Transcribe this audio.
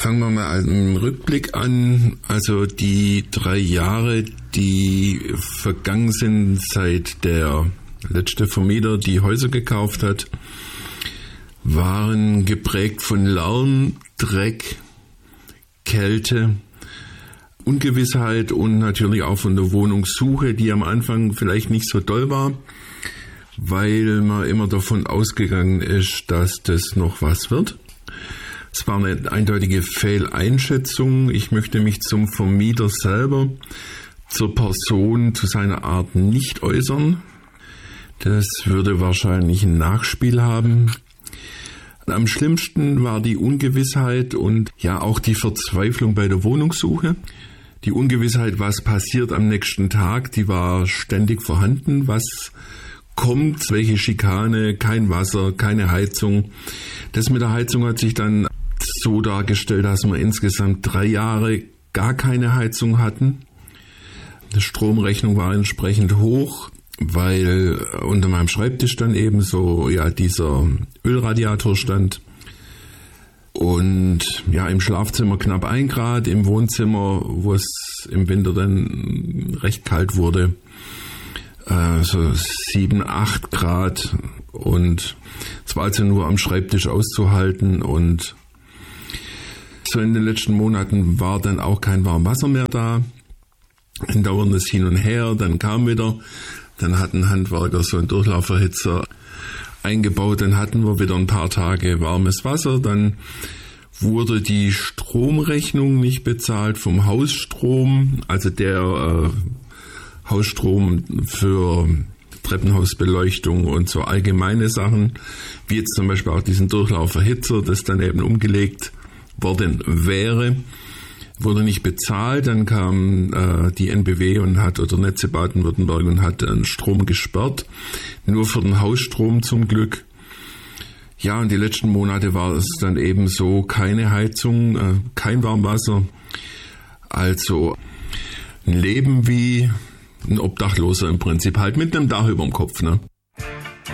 Fangen wir mal im Rückblick an. Also die 3 Jahre, die vergangen sind, seit der letzte Vermieter die Häuser gekauft hat, waren geprägt von Lärm, Dreck, Kälte, Ungewissheit und natürlich auch von der Wohnungssuche, die am Anfang vielleicht nicht so doll war, weil man immer davon ausgegangen ist, dass das noch was wird. Es war eine eindeutige Fehleinschätzung. Ich möchte mich zum Vermieter selber, zur Person, zu seiner Art nicht äußern. Das würde wahrscheinlich ein Nachspiel haben. Am schlimmsten war die Ungewissheit und ja auch die Verzweiflung bei der Wohnungssuche. Die Ungewissheit, was passiert am nächsten Tag, die war ständig vorhanden. Was kommt, welche Schikane, kein Wasser, keine Heizung. Das mit der Heizung hat sich dann so dargestellt, dass wir insgesamt 3 Jahre gar keine Heizung hatten. Die Stromrechnung war entsprechend hoch, weil unter meinem Schreibtisch dann eben so dieser Ölradiator stand. Und ja, im Schlafzimmer knapp 1 Grad, im Wohnzimmer, wo es im Winter dann recht kalt wurde, so 7, 8 Grad. Und es war also nur am Schreibtisch auszuhalten. Und so in den letzten Monaten war dann auch kein Warmwasser mehr da. Ein dauerndes Hin und Her, dann kam wieder. Dann hat ein Handwerker so einen Durchlauferhitzer eingebaut. Dann hatten wir wieder ein paar Tage warmes Wasser. Dann wurde die Stromrechnung nicht bezahlt vom Hausstrom. Also der Hausstrom für Treppenhausbeleuchtung und so allgemeine Sachen, wie jetzt zum Beispiel auch diesen Durchlauferhitzer, das dann eben umgelegt worden wäre, wurde nicht bezahlt. Dann kam die NBW oder Netze Baden-Württemberg und hat den Strom gesperrt, nur für den Hausstrom zum Glück. Ja, und die letzten Monate war es dann eben so, keine Heizung, kein Warmwasser, also ein Leben wie ein Obdachloser im Prinzip, halt mit einem Dach über dem Kopf, ne?